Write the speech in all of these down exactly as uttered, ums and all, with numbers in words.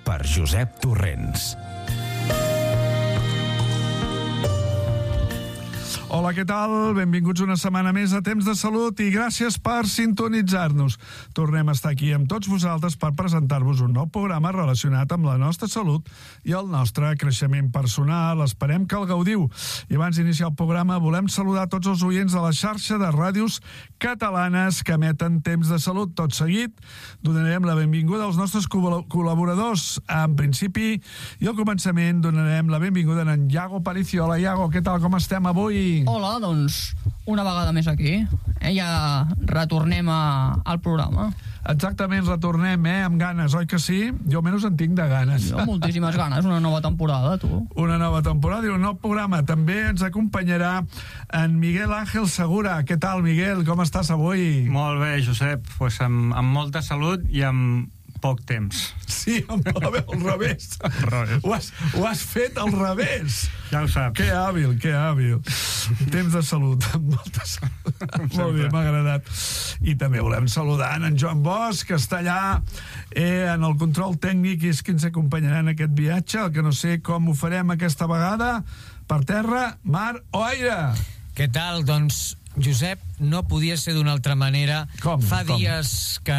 per Josep Torrents. Hola, què tal? Benvinguts una setmana més a Temps de Salut i gràcies per sintonitzar-nos. Tornem a estar aquí amb tots vosaltres per presentar-vos un nou programa relacionat amb la nostra salut i el nostre creixement personal. Esperem que el gaudiu. I abans d'iniciar el programa volem saludar tots els oients de la xarxa de ràdios catalanes que emeten Temps de Salut. Tot seguit donarem la benvinguda als nostres col·laboradors. En principi i al començament donarem la benvinguda a en Iago Paricio. Hola, Iago, què tal? Com estem avui? Hola, doncs una vegada més aquí. Eh? Ja retornem a, al programa. Exactament, retornem, eh? Amb ganes, oi que sí? Jo almenys en tinc de ganes. Jo moltíssimes ganes, una nova temporada, tu. Una nova temporada i un nou programa. També ens acompanyarà en Miguel Ángel Segura. Què tal, Miguel? Com estàs avui? Molt bé, Josep. Pues amb, amb molta salut i amb poc temps. Sí, amb al revés. Al revés. Ho has, ho has fet al revés. Ja ho saps. Que hàbil, que hàbil. Temps de salut, amb molta salut. Molt bé, m'ha agradat. I també volem saludar en Joan Bosch, que està allà eh, en el control tècnic i és qui ens acompanyarà en aquest viatge, el que no sé com ho farem aquesta vegada, per terra, mar o aire. Què tal? Doncs, Josep, no podia ser d'una altra manera. Com? Fa Com? dies que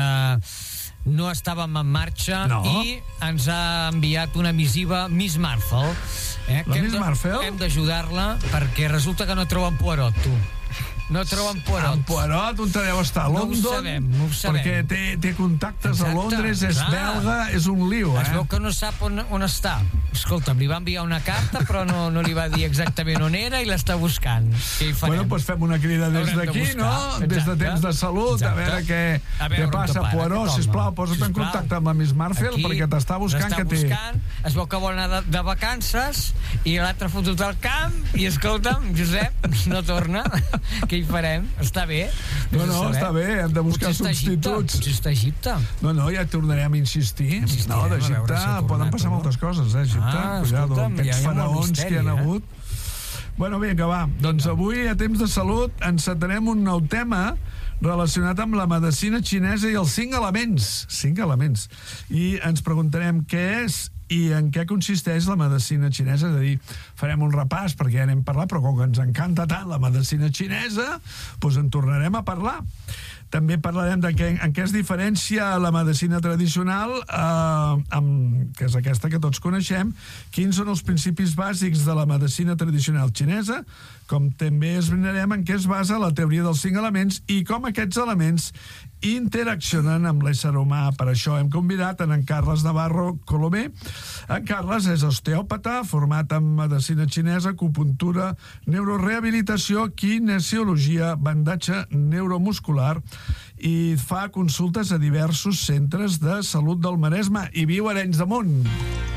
no estàvem en marxa no. i ens ha enviat una missiva Miss Marple. Eh? La Miss Marple? Hem d'ajudar-la perquè resulta que no troben Poirot, tu. No troben Poirot. En Poirot, on deu estar? A No ho London? sabem, no ho sabem. Perquè té, té contactes Exacte, a Londres, és clar. belga, és un lío, Es eh? veu que no sap on, on està. Escolta'm, li va enviar una carta però no, no li va dir exactament on era i l'està buscant. Què hi farem? Bueno, doncs fem una crida des Haurem de d'aquí, buscar. no? Exacte. Des de Temps de Salut, Exacte. a veure què, A veure què on passa. topara, Poirot, què sisplau, toca. posa't en Sisplau. contacte amb la Miss Marple Aquí perquè t'està buscant, l'està que té. buscant, es veu que vol anar de, de vacances i l'altre fotut al camp i escolta'm, Josep, no torna. Què hi farem? Està bé. No, no, està bé, hem de buscar Potser està a Egipte, substituts. Potser està a Egipte. No, no, ja tornarem a insistir. Insistirem, No, a veure d'Egipte si ha tornat poden passar o no. moltes coses, eh, Egipte. Ah, Cuidado, escolta'm, aquests hi ha molt faraons misteri, que hi ha eh? hagut. Bueno, vinga, va. Doncs avui, a Temps de Salut, encetarem un nou tema relacionat amb la medicina xinesa i els cinc elements. Cinc elements. I ens preguntarem què és i en què consisteix la medicina xinesa. És a dir, farem un repàs perquè ja n'hem parlat, però com que ens encanta tant la medicina xinesa, doncs en tornarem a parlar. També parlarem de què, en què es diferencia la medicina tradicional, eh, amb, que és aquesta que tots coneixem, quins són els principis bàsics de la medicina tradicional xinesa, com també esbrinarem en què es basa la teoria dels cinc elements i com aquests elements interaccionen amb l'ésser humà. Per això hem convidat en, en Carles Navarro Colomé. En Carles és osteòpata, format en medicina xinesa, acupuntura, neurorehabilitació, kinesiologia, bandatge neuromuscular i fa consultes a diversos centres de salut del Maresme i viu a Arenys de Munt.